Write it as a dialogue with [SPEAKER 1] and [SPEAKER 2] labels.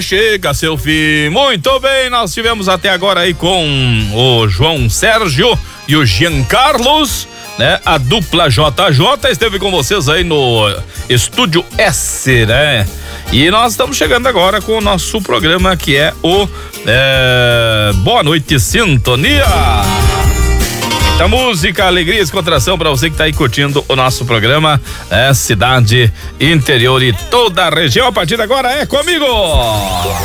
[SPEAKER 1] Chega seu fim. Muito bem, nós tivemos até agora aí com o João Sérgio e o Jean Carlos, né? A dupla JJ esteve com vocês aí no Estúdio S, né? E nós estamos chegando agora com o nosso programa que é o Boa Noite Sintonia. A música, alegria e descontração para você que tá aí curtindo o nosso programa, cidade, interior e toda a região. A partir de agora é comigo.